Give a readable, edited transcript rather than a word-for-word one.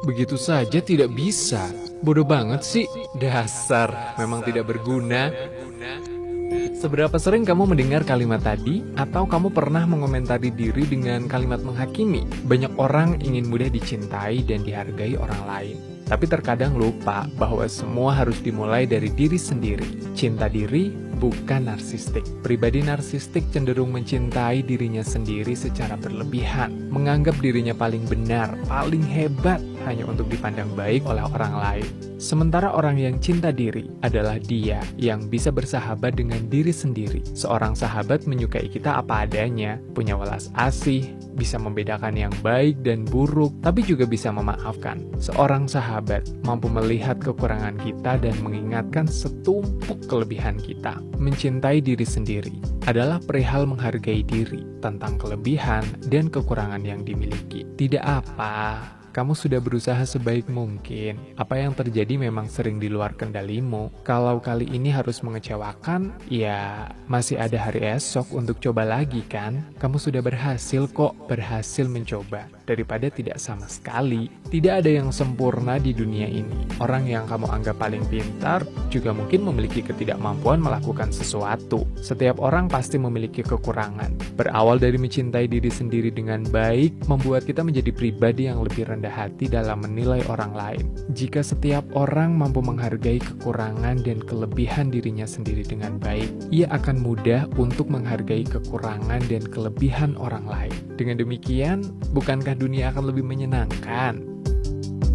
Begitu saja tidak bisa. Bodoh banget sih. Dasar, memang tidak berguna. Seberapa sering kamu mendengar kalimat tadi, atau kamu pernah mengomentari diri dengan kalimat menghakimi? Banyak orang ingin mudah dicintai dan dihargai orang lain. Tapi terkadang lupa bahwa semua harus dimulai dari diri sendiri. Cinta diri bukan narsistik. Pribadi narsistik cenderung mencintai dirinya sendiri secara berlebihan, menganggap dirinya paling benar, paling hebat, hanya untuk dipandang baik oleh orang lain. Sementara orang yang cinta diri adalah dia yang bisa bersahabat dengan diri sendiri. Seorang sahabat menyukai kita apa adanya, punya welas asih, bisa membedakan yang baik dan buruk, tapi juga bisa memaafkan. Seorang sahabat mampu melihat kekurangan kita dan mengingatkan setumpuk kelebihan kita. Mencintai diri sendiri adalah perihal menghargai diri tentang kelebihan dan kekurangan yang dimiliki. Tidak apa, kamu sudah berusaha sebaik mungkin. Apa yang terjadi memang sering di luar kendalimu. Kalau kali ini harus mengecewakan, ya masih ada hari esok untuk coba lagi kan? Kamu sudah berhasil kok, berhasil mencoba. Daripada tidak sama sekali. Tidak ada yang sempurna di dunia ini. Orang yang kamu anggap paling pintar juga mungkin memiliki ketidakmampuan melakukan sesuatu. Setiap orang pasti memiliki kekurangan. Berawal dari mencintai diri sendiri dengan baik, membuat kita menjadi pribadi yang lebih rendah hati dalam menilai orang lain. Jika setiap orang mampu menghargai kekurangan dan kelebihan dirinya sendiri dengan baik, ia akan mudah untuk menghargai kekurangan dan kelebihan orang lain. Dengan demikian, bukankah dunia akan lebih menyenangkan?